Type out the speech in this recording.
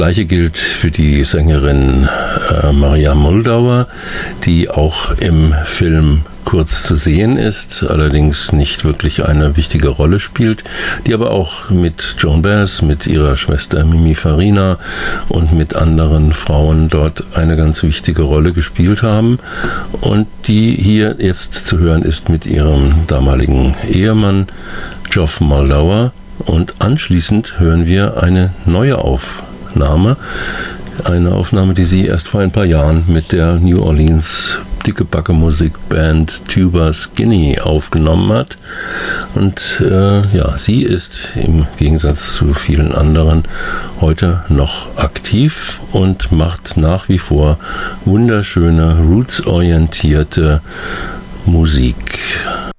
Gleiche gilt für die Sängerin Maria Muldaur, die auch im Film kurz zu sehen ist, allerdings nicht wirklich eine wichtige Rolle spielt, die aber auch mit Joan Baez, mit ihrer Schwester Mimi Farina und mit anderen Frauen dort eine ganz wichtige Rolle gespielt haben und die hier jetzt zu hören ist mit ihrem damaligen Ehemann Geoff Muldaur. Und anschließend hören wir eine neue Aufnahme, die sie erst vor ein paar Jahren mit der New Orleans dicke Backe Musikband Tuba Skinny aufgenommen hat. Und sie ist im Gegensatz zu vielen anderen heute noch aktiv und macht nach wie vor wunderschöne, rootsorientierte Musik.